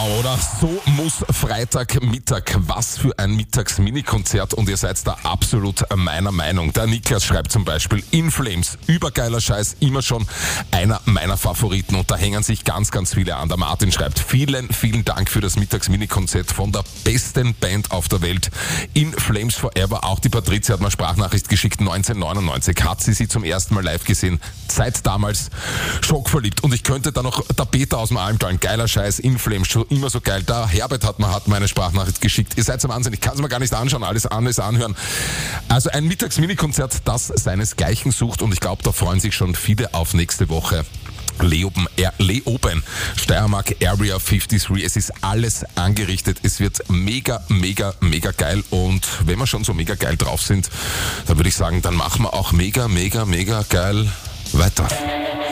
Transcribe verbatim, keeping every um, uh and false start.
Wow, oder? So muss Freitagmittag. Was für ein Mittags-Mini-Konzert und ihr seid da absolut meiner Meinung. Der Niklas schreibt zum Beispiel In Flames, übergeiler Scheiß, immer schon einer meiner Favoriten und da hängen sich ganz, ganz viele an. Der Martin schreibt, vielen, vielen Dank für das Mittags-Mini-Konzert von der besten Band auf der Welt. In Flames Forever. Auch die Patricia hat mir Sprachnachricht geschickt, neunzehnhundertneunundneunzig hat sie sie zum ersten Mal live gesehen. Seit damals schockverliebt und ich könnte da noch der Peter aus dem Almtal, geiler Scheiß, In Flames, schon immer so geil. Der Herbert hat mir hat meine Sprachnachricht geschickt. Ihr seid so Wahnsinn, ich kann es mir gar nicht anschauen, alles alles anhören. Also ein Mittags-Mini-Konzert, das seinesgleichen sucht und ich glaube, da freuen sich schon viele auf nächste Woche. Leoben, er, Leoben, Steiermark, Area fünfundfünfzig. Es ist alles angerichtet. Es wird mega, mega, mega geil. Und wenn wir schon so mega geil drauf sind, dann würde ich sagen, dann machen wir auch mega, mega, mega geil weiter.